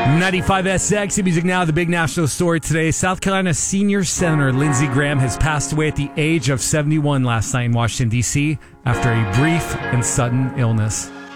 95SX Music Now, the big national story today. South Carolina senior senator Lindsey Graham has passed away at the age of 71 last night in Washington, D.C. after a brief and sudden illness.